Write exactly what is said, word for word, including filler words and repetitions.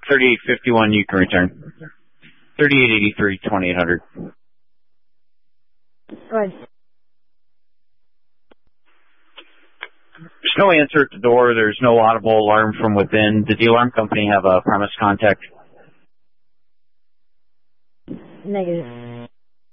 thirty-eight fifty-one, you can return. thirty-eight eighty-three, twenty-eight hundred. Right. There's no answer at the door. There's no audible alarm from within. Did the alarm company have a premise contact? Negative.